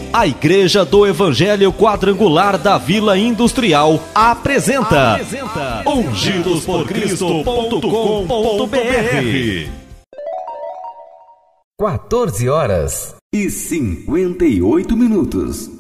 A Igreja do Evangelho Quadrangular da Vila Industrial apresenta ungidosporcristo.com.br. 14 horas e 58 minutos.